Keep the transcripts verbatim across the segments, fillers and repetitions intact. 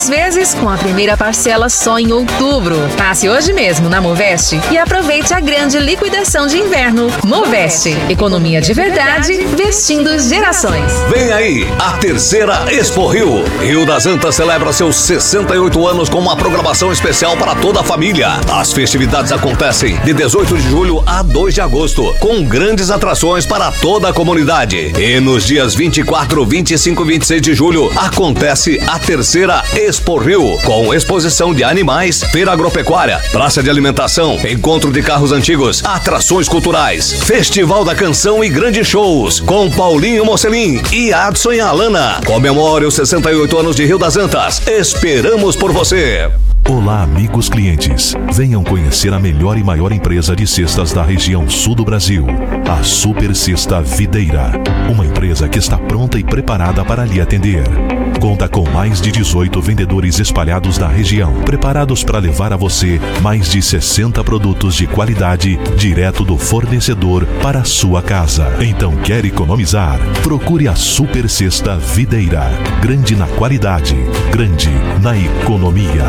vezes com a primeira parcela só em outubro. Passe hoje mesmo na Moveste e aproveite a grande liquidação de inverno. Moveste, economia de verdade, vestindo gerações. Vem aí a terceira Expo Rio. Rio das Antas celebra seus sessenta e oito anos com uma programação especial para toda a família. As festividades acontecem de dezoito de julho a dois de agosto, com grandes atrações para toda a comunidade. E nos dias vinte e quatro, vinte e cinco e vinte e seis de julho acontece a terceira Expo Rio, com exposição de animais, feira agropecuária, praça de alimentação, encontro de carros antigos, atrações culturais, festival da canção e grandes shows, com Paulinho Mocelin e Adson e Alana. Comemore os sessenta e oito anos de Rio das Antas. Esperamos por você. Olá, amigos clientes. Venham conhecer a melhor e maior empresa de cestas da região sul do Brasil, a Super Cesta Videira. Uma empresa que está pronta e preparada para lhe atender. Conta com mais de dezoito vendedores espalhados na região, preparados para levar a você mais de sessenta produtos de qualidade direto do fornecedor para a sua casa. Então, quer economizar? Procure a Super Cesta Videira. Grande na qualidade, grande na economia.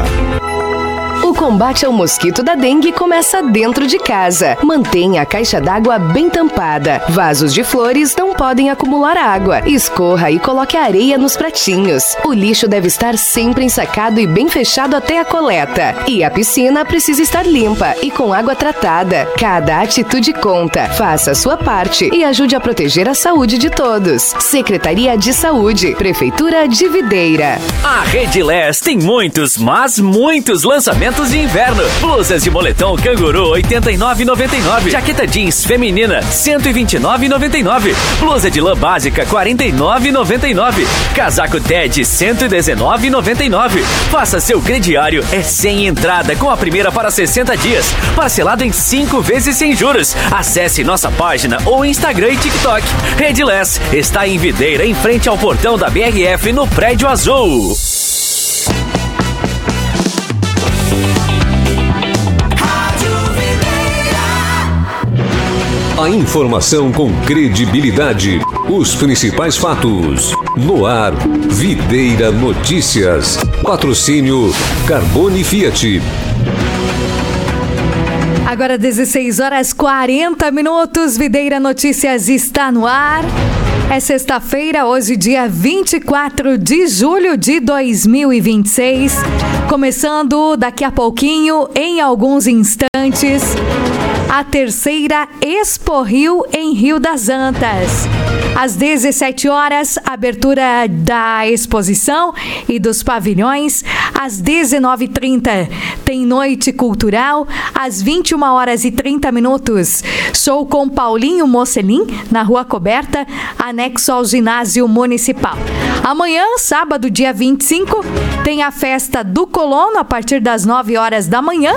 O combate ao mosquito da dengue começa dentro de casa. Mantenha a caixa d'água bem tampada. Vasos de flores não podem acumular água. Escorra e coloque a areia nos pratinhos. O lixo deve estar sempre ensacado e bem fechado até a coleta. E a piscina precisa estar limpa e com água tratada. Cada atitude conta. Faça a sua parte e ajude a proteger a saúde de todos. Secretaria de Saúde, Prefeitura de Videira. A Redilés tem muitos, mas muitos lançamentos de inverno. Blusas de moletom canguru oitenta e nove reais e noventa e nove centavos. Jaqueta jeans feminina cento e vinte e nove reais e noventa e nove centavos. Blusa de lã básica quarenta e nove reais e noventa e nove centavos. Casaco Ted cento e dezenove reais e noventa e nove centavos. Faça seu crediário, é sem entrada com a primeira para sessenta dias, parcelado em cinco vezes sem juros. Acesse nossa página ou Instagram e TikTok. Redilés está em Videira, em frente ao portão da B R F no Prédio Azul. A informação com credibilidade. Os principais fatos. No ar, Videira Notícias. Patrocínio Carbone Fiat. Agora dezesseis horas e quarenta minutos. Videira Notícias está no ar. É sexta-feira, hoje dia vinte e quatro de julho de dois mil e vinte e seis. Começando daqui a pouquinho, em alguns instantes, a terceira Expo Rio em Rio das Antas. Às dezessete horas, abertura da exposição e dos pavilhões. Às dezenove e trinta, tem noite cultural. Às vinte e uma horas e trinta minutos, show com Paulinho Mocelin, na Rua Coberta, anexo ao ginásio municipal. Amanhã, sábado, dia vinte e cinco, tem a festa do Colono, a partir das nove horas da manhã.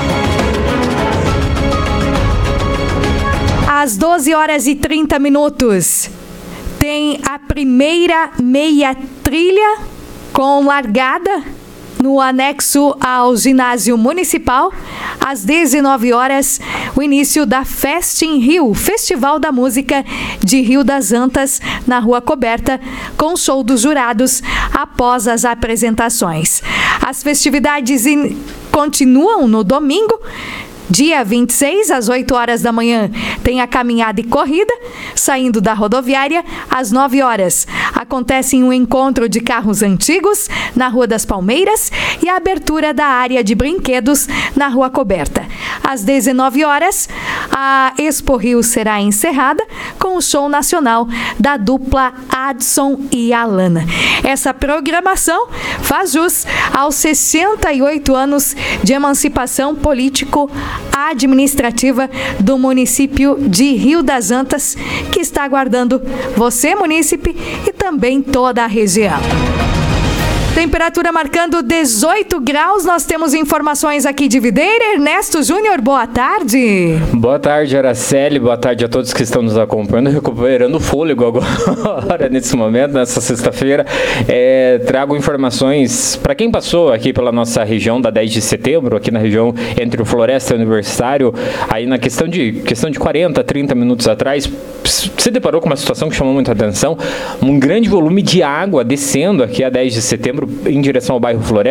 Às doze horas e trinta minutos, tem a primeira meia trilha com largada no anexo ao ginásio municipal. Às dezenove horas, o início da Fest in Rio, Festival da Música de Rio das Antas, na Rua Coberta, com show dos jurados após as apresentações. As festividades in... continuam no domingo, dia vinte e seis, às oito horas da manhã, tem a caminhada e corrida, saindo da rodoviária. Às nove horas, acontece um encontro de carros antigos na Rua das Palmeiras e a abertura da área de brinquedos na Rua Coberta. Às dezenove horas, a Expo Rio será encerrada com o show nacional da dupla Adson e Alana. Essa programação faz jus aos sessenta e oito anos de emancipação político administrativa do município de Rio das Antas, que está aguardando você, munícipe, e também toda a região. Temperatura marcando dezoito graus. Nós temos informações aqui de Videira. Ernesto Júnior, boa tarde. Boa tarde, Araceli. Boa tarde a todos que estão nos acompanhando, recuperando o fôlego agora, nesse momento, nessa sexta-feira. É, trago informações para quem passou aqui pela nossa região da dez de setembro, aqui na região entre o Floresta e o Universitário, aí na questão de, questão de quarenta, trinta minutos atrás, se deparou com uma situação que chamou muita atenção. Um grande volume de água descendo aqui a dez de setembro em direção ao bairro Floresta.